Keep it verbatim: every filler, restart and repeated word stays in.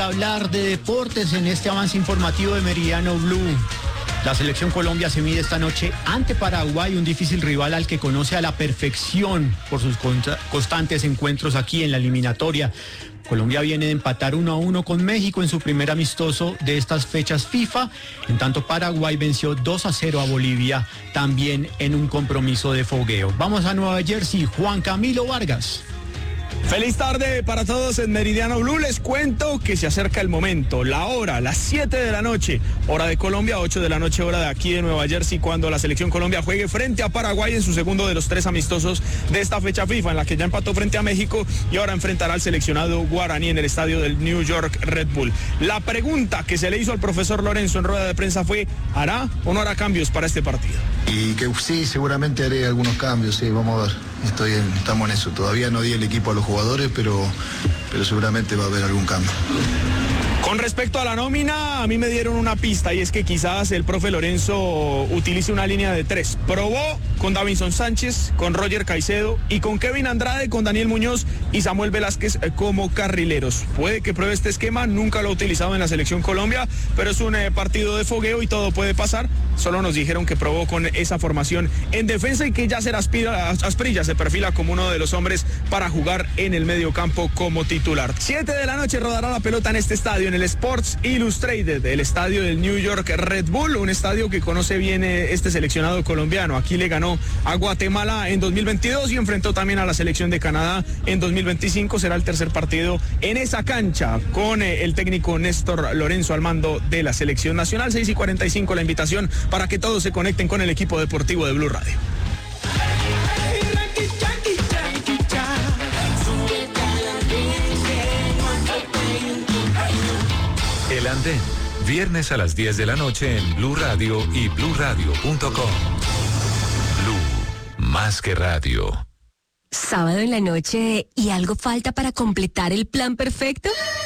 para hablar de deportes en este avance informativo de Meridiano Blue. La selección Colombia se mide esta noche ante Paraguay, un difícil rival al que conoce a la perfección por sus constantes encuentros aquí en la eliminatoria. Colombia viene de empatar uno a uno con México en su primer amistoso de estas fechas FIFA. En tanto, Paraguay venció dos a cero a Bolivia, también en un compromiso de fogueo. Vamos a Nueva Jersey, Juan Camilo Vargas. Feliz tarde para todos en Meridiano Blue. Les cuento que se acerca el momento, la hora, las siete de la noche, hora de Colombia, ocho de la noche, hora de aquí de Nueva Jersey, cuando la selección Colombia juegue frente a Paraguay en su segundo de los tres amistosos de esta fecha FIFA, en la que ya empató frente a México y ahora enfrentará al seleccionado guaraní en el estadio del New York Red Bull. La pregunta que se le hizo al profesor Lorenzo en rueda de prensa fue: ¿hará o no hará cambios para este partido? Y que sí, seguramente haré algunos cambios, sí, vamos a ver. Estoy en, estamos en eso. Todavía no di el equipo a los jugadores, pero, pero seguramente va a haber algún cambio. Con respecto a la nómina, a mí me dieron una pista y es que quizás el profe Lorenzo utilice una línea de tres. Probó con Davinson Sánchez, con Roger Caicedo y con Kevin Andrade, con Daniel Muñoz y Samuel Velázquez como carrileros. Puede que pruebe este esquema, nunca lo ha utilizado en la selección Colombia, pero es un eh, partido de fogueo y todo puede pasar. Solo nos dijeron que probó con esa formación en defensa y que ya será Asprilla, se perfila como uno de los hombres para jugar en el medio campo como titular. Siete de la noche rodará la pelota en este estadio, en el Sports Illustrated, el estadio del New York Red Bull, un estadio que conoce bien este seleccionado colombiano. Aquí le ganó a Guatemala en dos mil veintidós y enfrentó también a la selección de Canadá en dos mil veinticinco. Será el tercer partido en esa cancha con el técnico Néstor Lorenzo al mando de la selección nacional. Seis y cuarenta y cinco la invitación para que todos se conecten con el equipo deportivo de Blue Radio. El Andén, viernes a las diez de la noche en Blue Radio y blue radio punto com. Blue, más que radio. Sábado en la noche y algo falta para completar el plan perfecto.